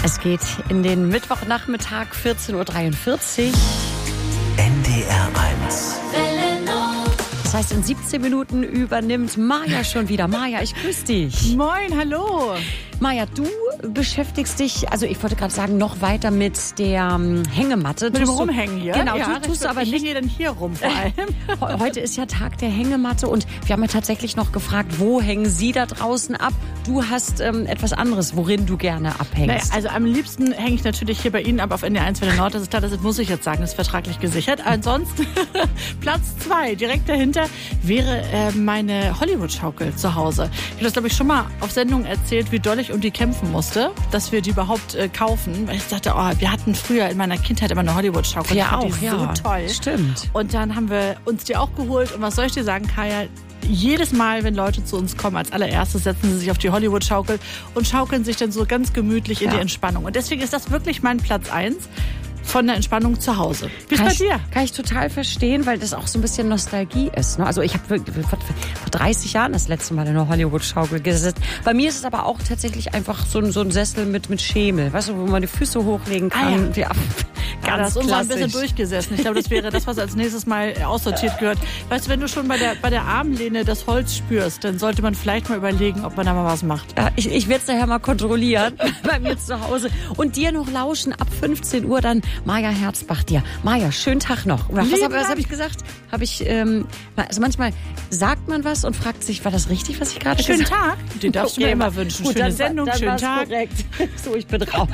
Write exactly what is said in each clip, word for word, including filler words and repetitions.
Es geht in den Mittwochnachmittag, vierzehn Uhr dreiundvierzig. N D R eins. Das heißt, in siebzehn Minuten übernimmt Maja schon wieder. Maja, ich grüße dich. Moin, hallo. Maja, du beschäftigst dich, also ich wollte gerade sagen, noch weiter mit der um, Hängematte. Mit dem Tust du- Rumhängen hier? Genau, ja, du tust du aber ich nicht. hänge denn hier rum vor allem. Heute ist ja Tag der Hängematte und wir haben ja tatsächlich noch gefragt, wo hängen Sie da draußen ab? Du hast ähm, etwas anderes, worin du gerne abhängst. Naja, also am liebsten hänge ich natürlich hier bei Ihnen ab auf N D R eins Welle Nord. Das ist klar, das muss ich jetzt sagen, das ist vertraglich gesichert. Ansonsten Platz zwei, direkt dahinter, wäre äh, meine Hollywood-Schaukel zu Hause. Ich habe das, glaube ich, schon mal auf Sendung erzählt, wie doll ich um die kämpfen musste, dass wir die überhaupt äh, kaufen. Weil ich dachte, oh, wir hatten früher in meiner Kindheit immer eine Hollywood-Schaukel. Ja, ich fand auch, die ja. so toll. Stimmt. Und dann haben wir uns die auch geholt. Und was soll ich dir sagen, Kaya? Jedes Mal, wenn Leute zu uns kommen, als allererstes setzen sie sich auf die Hollywood-Schaukel und schaukeln sich dann so ganz gemütlich in Ja. die Entspannung. Und deswegen ist das wirklich mein Platz eins von der Entspannung zu Hause. Wie ist Kann bei ich, dir? kann ich total verstehen, weil das auch so ein bisschen Nostalgie ist. Ne? Also ich habe vor, vor dreißig Jahren das letzte Mal in einer Hollywood-Schaukel gesessen. Bei mir ist es aber auch tatsächlich einfach so ein, so ein Sessel mit, mit Schemel, weißt du, wo man die Füße hochlegen kann. Ah, ja. Ja, Ganz das ist uns ein klassisch. bisschen durchgesessen. Ich glaube, das wäre das, was als nächstes Mal aussortiert gehört. Weißt du, wenn du schon bei der, bei der Armlehne das Holz spürst, dann sollte man vielleicht mal überlegen, ob man da mal was macht. Ja, ich ich werde es daher mal kontrollieren bei mir zu Hause. Und dir noch lauschen ab fünfzehn Uhr dann Maja Herzbach dir. Maja, schönen Tag noch. Oder was Lieben habe was Dank. hab ich gesagt? Habe ich, ähm, also manchmal sagt man was und fragt sich, war das richtig, was ich gerade Schönen gesagt habe? Tag. Den darfst du mir immer wünschen. Gut, Schöne dann, Sendung, dann schönen war's Tag. korrekt. So, ich bin raus.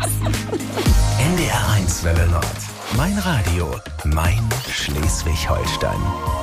N D R eins Welle Nord. Mein Radio, mein Schleswig-Holstein.